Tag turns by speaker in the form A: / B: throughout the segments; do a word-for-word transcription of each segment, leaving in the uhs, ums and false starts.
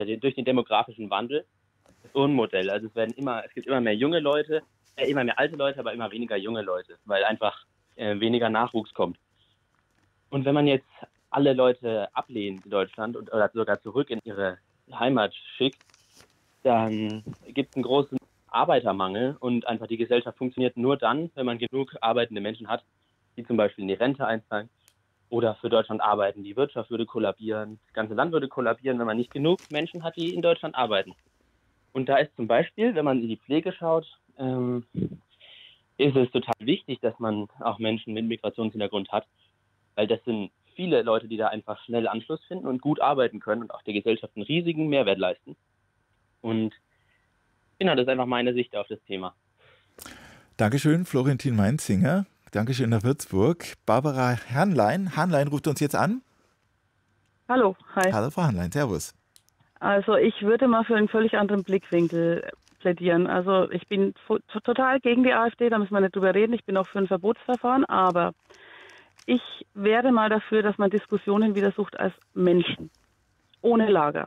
A: durch den demografischen Wandel das Unmodell. Also es werden immer, es gibt immer mehr junge Leute, äh, immer mehr alte Leute, aber immer weniger junge Leute, weil einfach äh, weniger Nachwuchs kommt. Und wenn man jetzt alle Leute ablehnt in Deutschland und, oder sogar zurück in ihre Heimat schickt, dann gibt es einen großen Arbeitermangel und einfach die Gesellschaft funktioniert nur dann, wenn man genug arbeitende Menschen hat, die zum Beispiel in die Rente einzahlen oder für Deutschland arbeiten. Die Wirtschaft würde kollabieren, das ganze Land würde kollabieren, wenn man nicht genug Menschen hat, die in Deutschland arbeiten. Und da ist zum Beispiel, wenn man in die Pflege schaut, ähm, ist es total wichtig, dass man auch Menschen mit Migrationshintergrund hat, weil das sind viele Leute, die da einfach schnell Anschluss finden und gut arbeiten können und auch der Gesellschaft einen riesigen Mehrwert leisten. Und genau, das ist einfach meine Sicht auf das Thema.
B: Dankeschön, Florentin Meinzinger. Dankeschön nach Würzburg. Barbara Hernlein. Hernlein ruft uns jetzt an.
C: Hallo, hi.
B: Hallo, Frau Hernlein, servus.
C: Also ich würde mal für einen völlig anderen Blickwinkel plädieren. Also ich bin total gegen die AfD, da müssen wir nicht drüber reden. Ich bin auch für ein Verbotsverfahren, aber ich wäre mal dafür, dass man Diskussionen wieder sucht als Menschen, ohne Lager.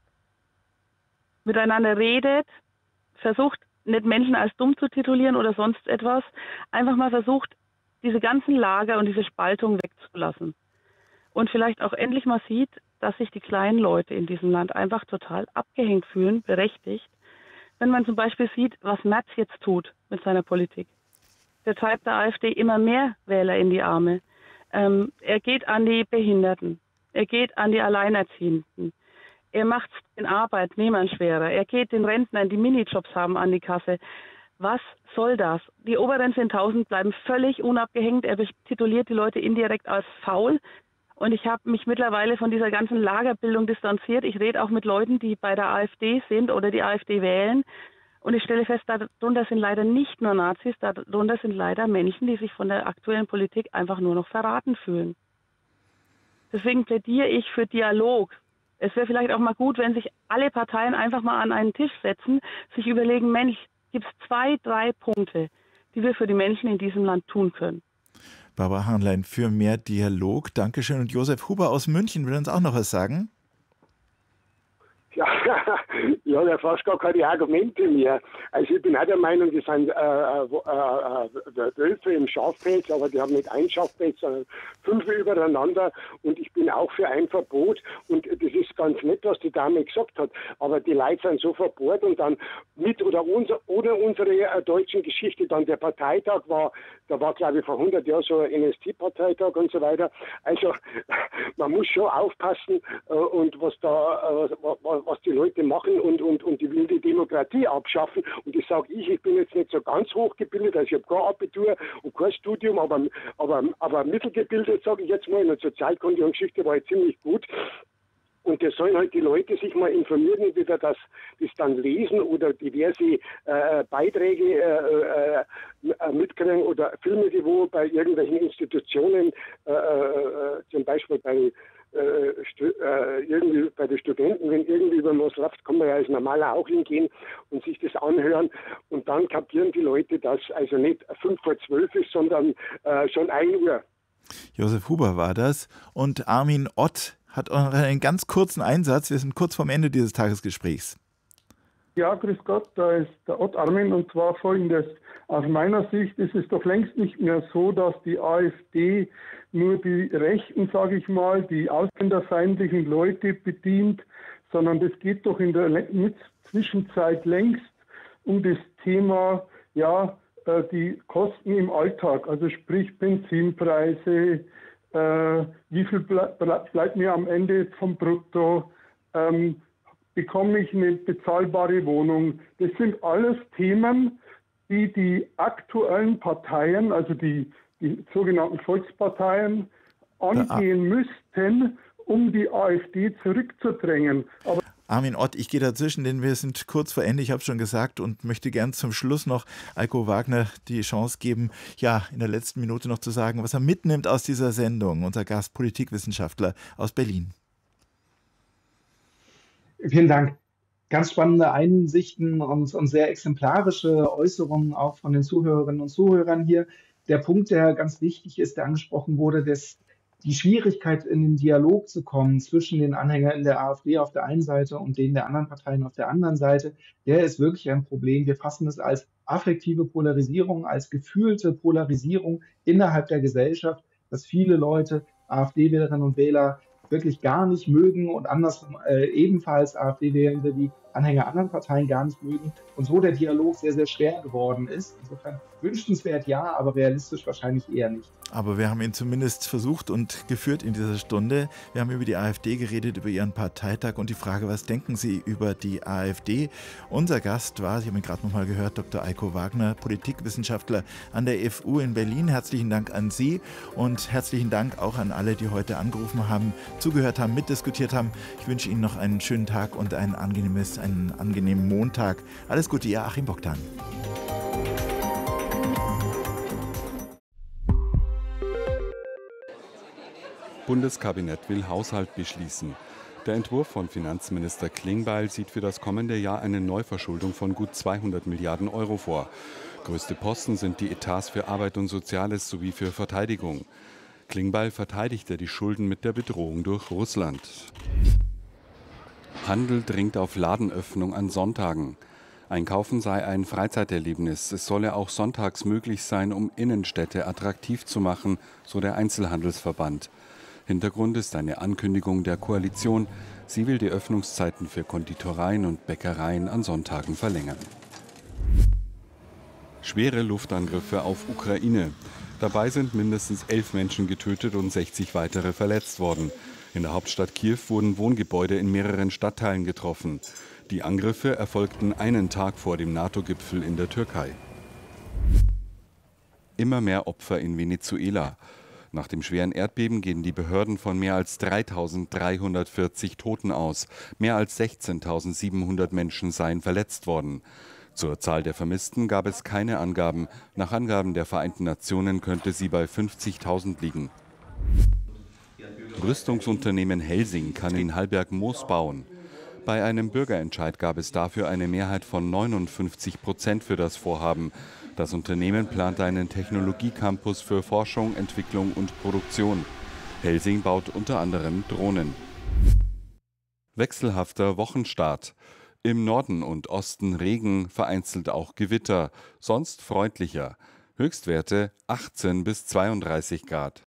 C: Miteinander redet, versucht nicht Menschen als dumm zu titulieren oder sonst etwas, einfach mal versucht, diese ganzen Lager und diese Spaltung wegzulassen. Und vielleicht auch endlich mal sieht, dass sich die kleinen Leute in diesem Land einfach total abgehängt fühlen, berechtigt, wenn man zum Beispiel sieht, was Merz jetzt tut mit seiner Politik. Der treibt der AfD immer mehr Wähler in die Arme. Ähm, er geht an die Behinderten, er geht an die Alleinerziehenden. Er macht es den Arbeitnehmern schwerer. Er geht den Rentnern, die Minijobs haben, an die Kasse. Was soll das? Die oberen zehntausend bleiben völlig unabgehängt. Er tituliert die Leute indirekt als faul. Und ich habe mich mittlerweile von dieser ganzen Lagerbildung distanziert. Ich rede auch mit Leuten, die bei der AfD sind oder die AfD wählen. Und ich stelle fest, darunter sind leider nicht nur Nazis, darunter sind leider Menschen, die sich von der aktuellen Politik einfach nur noch verraten fühlen. Deswegen plädiere ich für Dialog. Es wäre vielleicht auch mal gut, wenn sich alle Parteien einfach mal an einen Tisch setzen, sich überlegen, Mensch, gibt es zwei, drei Punkte, die wir für die Menschen in diesem Land tun können.
B: Barbara Hernlein für mehr Dialog. Dankeschön. Und Josef Huber aus München will uns auch noch was sagen.
D: Ja, ja, da fast gar keine Argumente mehr. Also ich bin auch der Meinung, die sind äh, äh, Wölfe im Schafpelz, aber die haben nicht ein Schafpelz, sondern fünf übereinander. Und ich bin auch für ein Verbot. Und das ist ganz nett, was die Dame gesagt hat. Aber die Leute sind so verbohrt und dann mit oder unser, ohne unsere äh, deutschen Geschichte, dann der Parteitag war, da war glaube ich vor hundert Jahren so ein N S D-Parteitag und so weiter. Also man muss schon aufpassen äh, und was da, äh, was, was die Leute machen und, und, und die will die Demokratie abschaffen. Und das sage ich, ich bin jetzt nicht so ganz hochgebildet, also ich habe kein Abitur und kein Studium, aber, aber, aber mittelgebildet, sage ich jetzt mal, in der Sozialkunde und Geschichte war ich ziemlich gut. Und das sollen halt die Leute sich mal informieren, entweder das, das dann lesen oder diverse äh, Beiträge äh, äh, mitkriegen oder Filme, die wo bei irgendwelchen Institutionen, äh, äh, zum Beispiel bei Äh, stu- äh, irgendwie bei den Studenten, wenn irgendwie über was läuft, kann man ja als Normaler auch hingehen und sich das anhören und dann kapieren die Leute, dass also nicht fünf vor zwölf ist, sondern äh, schon ein Uhr.
B: Josef Huber war das und Armin Ott hat auch einen ganz kurzen Einsatz. Wir sind kurz vorm Ende dieses Tagesgesprächs.
E: Ja, grüß Gott, da ist der Ott Armin und zwar folgendes. Aus meiner Sicht ist es doch längst nicht mehr so, dass die AfD nur die Rechten, sage ich mal, die ausländerfeindlichen Leute bedient, sondern es geht doch in der Zwischenzeit längst um das Thema, ja, die Kosten im Alltag, also sprich Benzinpreise, äh, wie viel ble- bleibt mir am Ende vom Brutto, ähm, bekomme ich eine bezahlbare Wohnung. Das sind alles Themen, die die aktuellen Parteien, also die, die sogenannten Volksparteien, angehen müssten, um die AfD zurückzudrängen. Aber
B: Armin Ott, ich gehe dazwischen, denn wir sind kurz vor Ende, ich habe schon gesagt und möchte gern zum Schluss noch Eiko Wagner die Chance geben, ja, in der letzten Minute noch zu sagen, was er mitnimmt aus dieser Sendung, unser Gast, Politikwissenschaftler aus Berlin.
F: Vielen Dank. Ganz spannende Einsichten und, und sehr exemplarische Äußerungen auch von den Zuhörerinnen und Zuhörern hier. Der Punkt, der ganz wichtig ist, der angesprochen wurde, des die Schwierigkeit, in den Dialog zu kommen zwischen den Anhängern der AfD auf der einen Seite und denen der anderen Parteien auf der anderen Seite, der ist wirklich ein Problem. Wir fassen es als affektive Polarisierung, als gefühlte Polarisierung innerhalb der Gesellschaft, dass viele Leute, AfD-Wählerinnen und Wähler, wirklich gar nicht mögen und andersrum äh, ebenfalls AfD-Wählende die Anhänger anderen Parteien gar nicht mögen und so der Dialog sehr, sehr schwer geworden ist. Insofern wünschenswert ja, aber realistisch wahrscheinlich eher nicht.
B: Aber wir haben ihn zumindest versucht und geführt in dieser Stunde. Wir haben über die AfD geredet, über ihren Parteitag und die Frage, was denken Sie über die AfD? Unser Gast war, ich habe ihn gerade noch mal gehört, Doktor Eiko Wagner, Politikwissenschaftler an der F U in Berlin. Herzlichen Dank an Sie und herzlichen Dank auch an alle, die heute angerufen haben, zugehört haben, mitdiskutiert haben. Ich wünsche Ihnen noch einen schönen Tag und ein angenehmes, einen angenehmen Montag. Alles Gute, Ihr Achim Bogdan.
G: Bundeskabinett will Haushalt beschließen. Der Entwurf von Finanzminister Klingbeil sieht für das kommende Jahr eine Neuverschuldung von gut zweihundert Milliarden Euro vor. Größte Posten sind die Etats für Arbeit und Soziales sowie für Verteidigung. Klingbeil verteidigte die Schulden mit der Bedrohung durch Russland. Handel dringt auf Ladenöffnung an Sonntagen. Einkaufen sei ein Freizeiterlebnis. Es solle auch sonntags möglich sein, um Innenstädte attraktiv zu machen, so der Einzelhandelsverband. Hintergrund ist eine Ankündigung der Koalition. Sie will die Öffnungszeiten für Konditoreien und Bäckereien an Sonntagen verlängern. Schwere Luftangriffe auf Ukraine. Dabei sind mindestens elf Menschen getötet und sechzig weitere verletzt worden. In der Hauptstadt Kiew wurden Wohngebäude in mehreren Stadtteilen getroffen. Die Angriffe erfolgten einen Tag vor dem NATO-Gipfel in der Türkei. Immer mehr Opfer in Venezuela. Nach dem schweren Erdbeben gehen die Behörden von mehr als dreitausenddreihundertvierzig Toten aus. Mehr als sechzehntausendsiebenhundert Menschen seien verletzt worden. Zur Zahl der Vermissten gab es keine Angaben. Nach Angaben der Vereinten Nationen könnte sie bei fünfzigtausend liegen. Rüstungsunternehmen Helsing kann in Hallberg-Moos bauen. Bei einem Bürgerentscheid gab es dafür eine Mehrheit von neunundfünfzig Prozent für das Vorhaben. Das Unternehmen plant einen Technologiecampus für Forschung, Entwicklung und Produktion. Helsing baut unter anderem Drohnen. Wechselhafter Wochenstart. Im Norden und Osten Regen, vereinzelt auch Gewitter, sonst freundlicher. Höchstwerte achtzehn bis zweiunddreißig Grad.